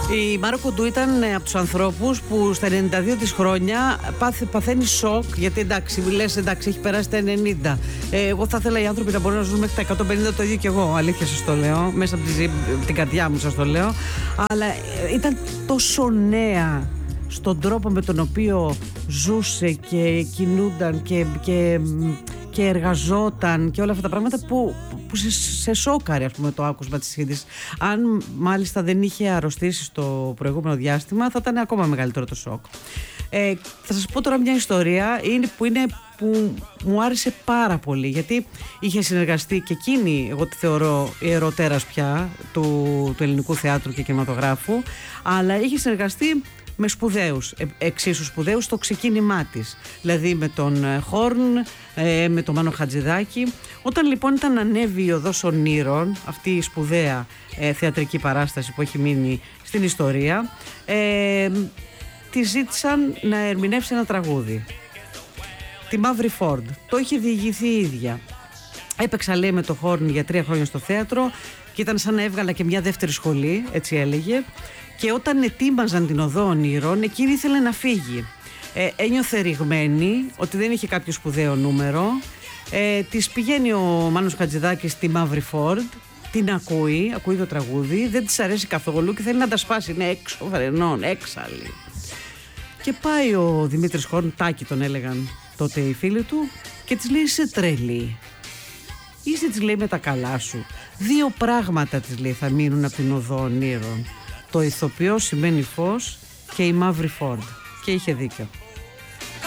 Η Μάρο Κοντού ήταν από τους ανθρώπους που στα 92 της χρόνια παθαίνει σοκ, γιατί εντάξει, λες εντάξει, έχει περάσει τα 90. Εγώ θα ήθελα οι άνθρωποι να μπορούν να ζουν μέχρι τα 150, το ίδιο κι εγώ, αλήθεια σας το λέω, μέσα από την καρδιά μου σας το λέω. Αλλά ήταν τόσο νέα στον τρόπο με τον οποίο ζούσε και κινούνταν και εργαζόταν και όλα αυτά τα πράγματα που σε σόκαρε, ας πούμε, το άκουσμα της είδησης. Αν μάλιστα δεν είχε αρρωστήσει στο προηγούμενο διάστημα, θα ήταν ακόμα μεγαλύτερο το σοκ. Θα σας πω τώρα μια ιστορία που μου άρεσε πάρα πολύ, γιατί είχε συνεργαστεί και εκείνη, εγώ τη θεωρώ ιεροτέρας πια του ελληνικού θεάτρου και κινηματογράφου, αλλά είχε συνεργαστεί με σπουδαίους, εξίσου σπουδαίους στο ξεκίνημά της. Δηλαδή με τον Χόρν, με τον Μάνο Χατζηδάκη. Όταν λοιπόν ήταν να ανέβει η Οδός Ονείρων, αυτή η σπουδαία θεατρική παράσταση που έχει μείνει στην ιστορία, τη ζήτησαν να ερμηνεύσει ένα τραγούδι. Τη Μαύρη Φόρντ. Το είχε διηγηθεί η ίδια. Έπαιξα, λέει, με τον Χόρν για 3 χρόνια στο θέατρο και ήταν σαν να έβγαλα και μια δεύτερη σχολή, έτσι έλεγε. Και όταν ετοίμαζαν την Οδό Ονείρων, εκείνη ήθελε να φύγει. Ένιωθε ρηγμένη ότι δεν είχε κάποιο σπουδαίο νούμερο. Της πηγαίνει ο Μάνος Χατζηδάκης στη Μαύρη Φόρντ, την ακούει το τραγούδι, δεν της αρέσει καθόλου και θέλει να τα σπάσει. Είναι έξω φρενών, έξαλλη. Και πάει ο Δημήτρης Χόρν, Τάκη τον έλεγαν τότε οι φίλοι του, και της λέει: είσαι τρελή. Είσαι, της λέει, με τα καλά σου. 2 πράγματα, της λέει, θα μείνουν από την Οδό Ονείρων. Το ηθοποιό σημαίνει φως και η Μαύρη Φόρντ. Και είχε δίκιο.